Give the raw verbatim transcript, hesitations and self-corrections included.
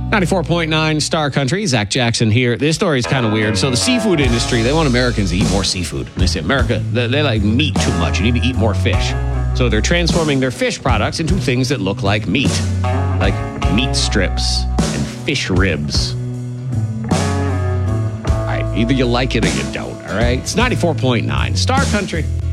ninety-four point nine Star Country, Zach Jackson here. This story is kind of weird. So the seafood industry, they want Americans to eat more seafood. They say, America, they, they like meat too much. You need to eat more fish. So they're transforming their fish products into things that look like meat, like meat strips and fish ribs. All right, either you like it or you don't, all right? It's ninety-four point nine Star Country.